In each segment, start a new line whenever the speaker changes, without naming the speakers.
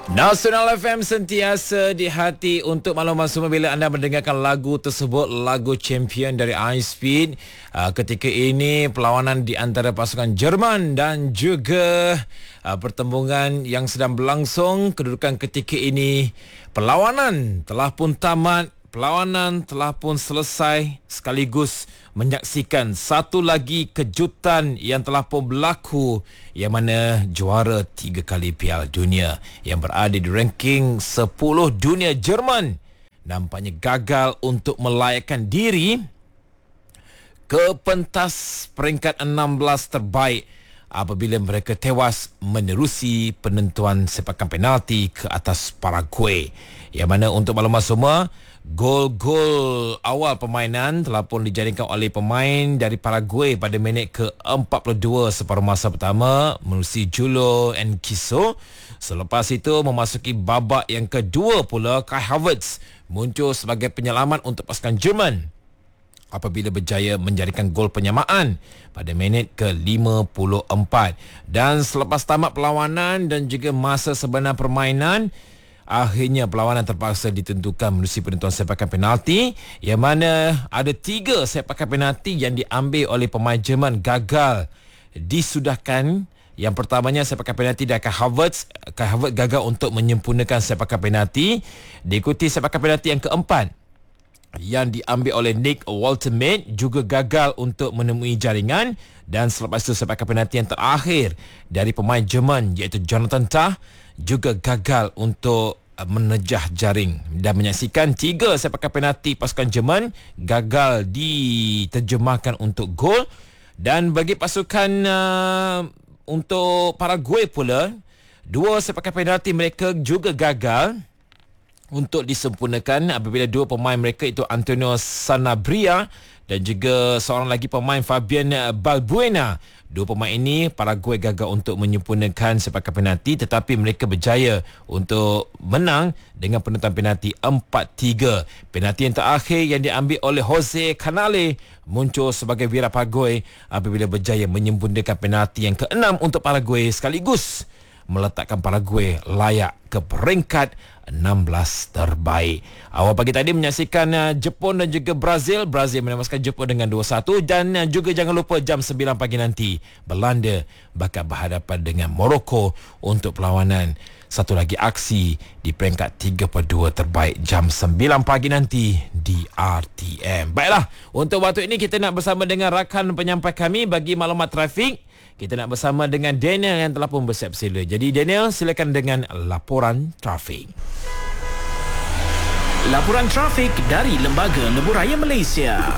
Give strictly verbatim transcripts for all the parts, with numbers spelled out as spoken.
Nasional F M sentiasa di hati untuk maklumat semua bila anda mendengarkan lagu tersebut, lagu Champion dari Ice Speed. Uh, ketika ini perlawanan di antara pasukan Jerman dan juga uh, pertembungan yang sedang berlangsung. Kedudukan ketika ini, perlawanan telah pun tamat, perlawanan telah pun selesai, sekaligus menyaksikan satu lagi kejutan yang telah pun berlaku, yang mana juara tiga kali Piala Dunia yang berada di ranking sepuluh dunia Jerman nampaknya gagal untuk melayakkan diri ke pentas peringkat enam belas terbaik apabila mereka tewas menerusi penentuan sepakan penalti ke atas Paraguay. Yang mana untuk maklumat semua, gol-gol awal permainan telah pun dijaringkan oleh pemain dari Paraguay pada minit ke empat puluh dua separuh masa pertama menerusi Julio Enciso. Selepas itu memasuki babak yang kedua pula, Kai Havertz muncul sebagai penyelamat untuk pasukan Jerman apabila berjaya menjaringkan gol penyamaan pada minit ke lima puluh empat. Dan selepas tamat perlawanan dan juga masa sebenar permainan, akhirnya perlawanan terpaksa ditentukan menerusi penentuan sepakan penalti, yang mana ada tiga sepakan penalti yang diambil oleh pemain Jerman gagal disudahkan. Yang pertamanya sepakan penalti dari Kai Havertz. Kai Havertz gagal untuk menyempurnakan sepakan penalti. Diikuti sepakan penalti yang keempat yang diambil oleh Nick Woltemade, juga gagal untuk menemui jaringan. Dan selepas itu sepakan penalti yang terakhir dari pemain Jerman iaitu Jonathan Tah juga gagal untuk menejah jaring. Dan menyaksikan tiga sepakan penalti pasukan Jerman gagal diterjemahkan untuk gol. Dan bagi pasukan uh, untuk Paraguay pula, dua sepakan penalti mereka juga gagal untuk disempurnakan apabila dua pemain mereka itu Antonio Sanabria dan juga seorang lagi pemain Fabian Balbuena. Dua pemain ini Paraguay gagal untuk menyempurnakan sepakan penalti, tetapi mereka berjaya untuk menang dengan penentuan penalti empat tiga. Penalti yang terakhir yang diambil oleh Jose Canale muncul sebagai wira Paraguay apabila berjaya menyempurnakan penalti yang keenam untuk Paraguay, sekaligus meletakkan Paraguay layak ke peringkat enam belas terbaik. Awal pagi tadi menyaksikan uh, Jepun dan juga Brazil. Brazil menewaskan Jepun dengan dua satu. Dan uh, juga jangan lupa jam sembilan pagi nanti Belanda bakal berhadapan dengan Morocco untuk perlawanan satu lagi aksi di peringkat tiga puluh dua terbaik jam sembilan pagi nanti di R T M. Baiklah, untuk waktu ini kita nak bersama dengan rakan penyampai kami bagi maklumat trafik. Kita nak bersama dengan Daniel yang telah pun bersiap sila. Jadi Daniel, silakan dengan laporan trafik.
Laporan trafik dari Lembaga Lebuh Raya Malaysia.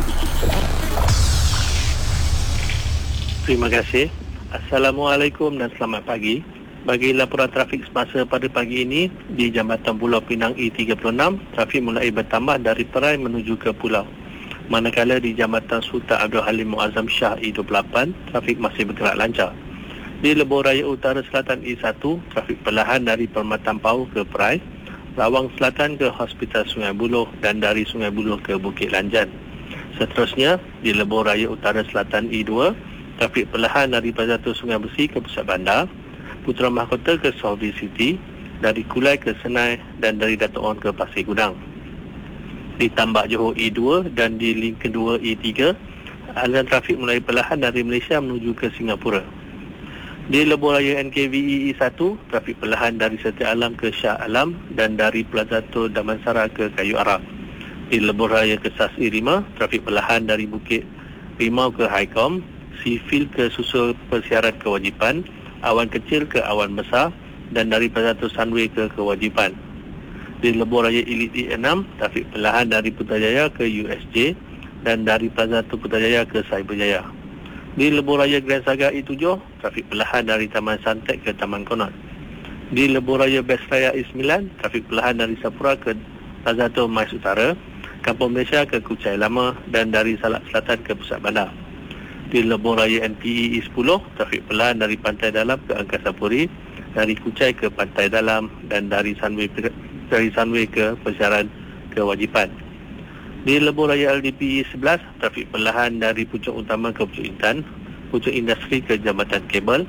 Terima kasih. Assalamualaikum dan selamat pagi. Bagi laporan trafik semasa pada pagi ini, di Jambatan Pulau Pinang E tiga puluh enam, trafik mulai bertambah dari Perai menuju ke pulau. Manakala di Jambatan Sultan Abdul Halim Muazzam Shah E dua puluh lapan, trafik masih bergerak lancar. Di Lebuh Raya Utara Selatan E satu, trafik perlahan dari Permatan Pau ke Perai, Lawang Selatan ke Hospital Sungai Buloh dan dari Sungai Buloh ke Bukit Lanjan. Seterusnya, di Lebuh Raya Utara Selatan E dua, trafik perlahan dari Plaza Sungai Besi ke Pusat Bandar, Putra Mahkota ke Solvi City, dari Kulai ke Senai dan dari Dato' On ke Pasir Gudang. Di Tambak Johor E dua dan di link kedua E tiga, aliran trafik mulai perlahan dari Malaysia menuju ke Singapura. Di Lebuh Raya N K V E E satu, trafik perlahan dari Setia Alam ke Shah Alam dan dari Plaza Tol Damansara ke Kayu Arab. Di Lebuh Raya Kesas E lima, trafik perlahan dari Bukit Rimau ke Highcom, Sifil ke Susul Persiaran Kewajipan, Awan Kecil ke Awan Besar dan dari Plaza Tol Sunway ke Kewajipan. Di Lebuh Raya Elite E enam, trafik perlahan dari Putrajaya ke U S J dan dari Plaza Tol Putrajaya ke Cyberjaya. Di Lebuh Raya Grand Saga E tujuh, trafik perlahan dari Taman Santek ke Taman Konot. Di Lebuh Raya Best Raya E sembilan, trafik perlahan dari Sapura ke Plaza Tol Mais Utara, Kampung Malaysia ke Kuchai Lama dan dari Salak Selatan ke Pusat Bandar. Di Lebuh Raya N P E E sepuluh, trafik perlahan dari Pantai Dalam ke Angkasa Puri, dari Kuchai ke Pantai Dalam dan dari Sunway dari Sunway ke Persiaran Kewajipan. Di Lebuh Raya L D P E sebelas, trafik perlahan dari Pucuk Utama ke Pucuk Intan, Pucuk Industri ke Jambatan Kabel,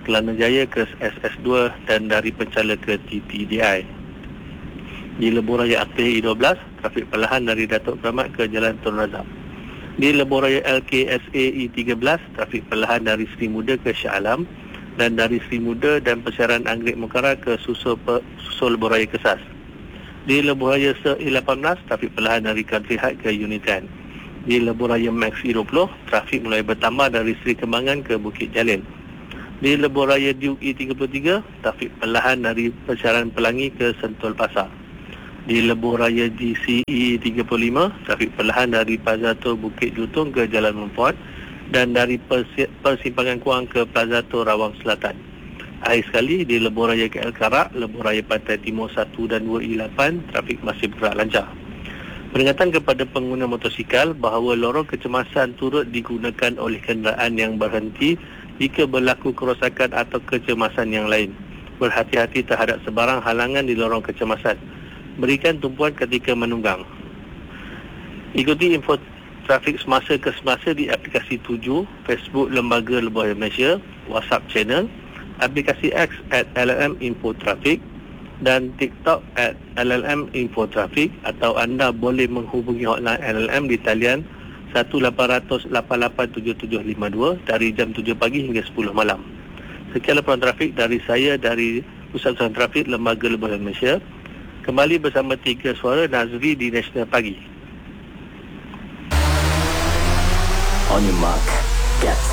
Kelana Jaya ke S S dua dan dari Pencala ke T T D I. Di Lebuh Raya Akhir E dua belas, trafik perlahan dari Datuk Keramat ke Jalan Tun Razak. Di Lebuh Raya L K S A E tiga belas, trafik perlahan dari Seri Muda ke Shah Alam dan dari Seri Muda dan Persiaran Anggrek Mekara ke Susul, Pe, Susul Lebuh Raya Kesas. Di Lebuh Raya Se E lapan belas, trafik perlahan dari Country High ke Unitan. Di Lebuh Raya Max E dua puluh, trafik mulai bertambah dari Seri Kembangan ke Bukit Jalil. Di Lebuh Raya Duke E tiga puluh tiga, trafik perlahan dari Persiaran Pelangi ke Sentul Pasar. Di Lebuh Raya G C E tiga puluh lima, trafik perlahan dari Plaza Tol Bukit Jutong ke Jalan Mempot dan dari Persi- Persimpangan Kuang ke Plaza Tol Rawang Selatan. Akhir sekali, di Lebuh Raya K L Karak, Lebuh Raya Pantai Timur satu dan dua E lapan, trafik masih bergerak lancar. Peringatan kepada pengguna motosikal bahawa lorong kecemasan turut digunakan oleh kenderaan yang berhenti jika berlaku kerosakan atau kecemasan yang lain. Berhati-hati terhadap sebarang halangan di lorong kecemasan. Berikan tumpuan ketika menunggang. Ikuti info trafik semasa ke semasa di aplikasi tujuh, Facebook Lembaga Lebuh Raya Malaysia, WhatsApp channel, aplikasi X at L L M Info Trafik dan TikTok at L L M Info Trafik, atau anda boleh menghubungi hotline L L M di talian satu lapan kosong kosong lapan lapan tujuh tujuh lima dua dari jam tujuh pagi hingga sepuluh malam. Sekian laporan trafik dari saya dari Pusat Usaha Trafik Lembaga Lebuh Raya Malaysia. Kembali bersama Tiga Suara Nazri di Nasional Pagi.
On your mark, get set.